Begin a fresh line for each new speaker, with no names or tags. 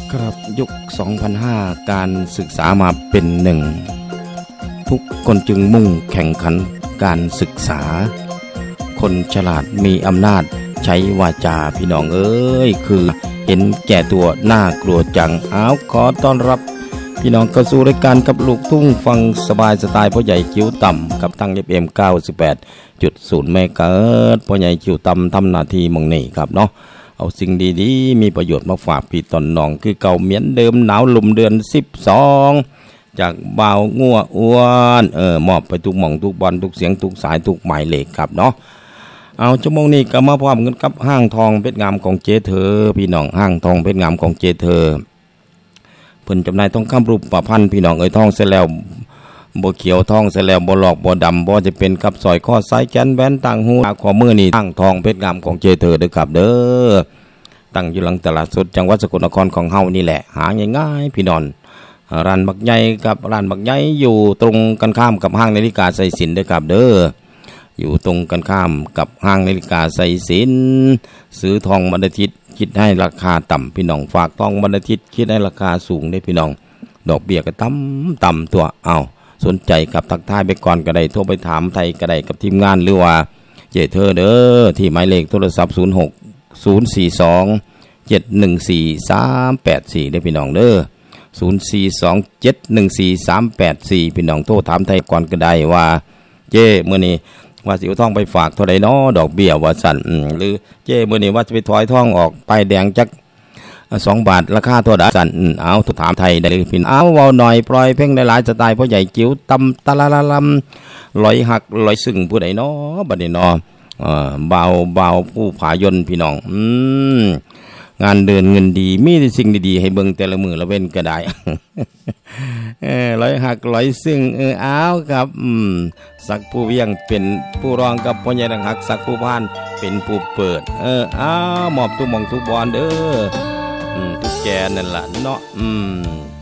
ครับยุค 2005 การศึกษามาเป็นหนึ่งทุกคนจึงมุ่งแข่งขันการศึกษาคนฉลาดมีอำนาจใช้วาจาพี่น้องเอ้ยคือเห็นแก่ตัวน่ากลัวจังขอต้อนรับพี่น้องเข้าสู่รายการกับลูกทุ่งฟังสบายสไตล์พ่อใหญ่คิ้วต่ำกับทาง FM 98.0 เมกะเฮิรตซ์พ่อใหญ่คิ้วต่ำทำหน้าที่มองนี่ครับเนาะเอาสิ่งดีๆมีประโยชน์มาฝากพี่ตอนน้องคือเก่าเหมือนเดิมหนาวลมเดือน12จากบ่าวงัวอ้วนมอบไปทุกหม่องทุกบอลทุกเสียงทุกสายทุกหมายเลขครับเนาะเอาชั่วโมงนี้ก็มาพร้อมกันกับห้างทองเพชรงามของเจเธอพี่น้องห้างทองเพชรงามของเจเธอเพิ่นจำหน่ายทองคำรูปประพันธ์พี่น้องทองเสแล้วบ่เขียวทองเสแล้วบ่หลอกบ่ดำบ่จะเป็นกับสร้อยข้อสายแขนแหวนต่างหูข้อมือนี่ห้างทองเพชรงามของเจเธอเด้อครับเด้อตั้งอยู่หลังตลาดสดจังหวัดสกลนครของเฮานี่แหละหาง่ายๆพี่น้องร้านบักใหญ่กับร้านบักใหญ่อยู่ตรงกันข้ามกับห้างนาฬิกาไสสินเด้อครับเด้ออยู่ตรงกันข้ามกับห้างนาฬิกาไสสินซื้อทองบรรทิตคิดให้ราคาต่ำพี่น้องฝากทองบรรทิตคิดให้ราคาสูงได้พี่น้องดอกเบี้ยก็ต่ำตัวสนใจกับทักทายไปก่อนก็ได้โทรไปถามไทยก็ได้กับทีมงานหรือว่าเจเธอเด้อที่หมายเลขโทรศัพท์06-042-714-384ได้พี่น้องเด้อ042-714-384พี่น้องโทรถามไทยก่อนก็ได้ว่าเจ้มื้อนี้ว่าสิเอาทองไปฝากเท่าใดน้อดอกเบี้ยว่าสั่นหรือเจ้มื้อนี้ว่าจะไปถอยทองออกป้ายแดงจัก2 บาทราคาเท่าใดสั่นเอาโทรถามไทยได้เลยพี่เว้าหน่อยปล่อยเพลงหลายๆสไตล์พ่อใหญ่จิ๋วตำตะละละลำลอยหักลอยซึ้งผู้ใดน้อบัดนี้น้อเบาผู้ผายนพี่น้องงานเดินเงินดีมีแต่สิ่งดีๆให้เบิ่งแต่ละมื้อละเว้นก็ได้ร้อยหักร้อยซึ่งครับสักผู้เวียงเป็นผู้รองกับพ่อใหญ่ดังหักสักผู้พานเป็นผู้เปิดมอบทุกหม่องทุกบอนเด้อทุกแกนั่นล่ะเนาะ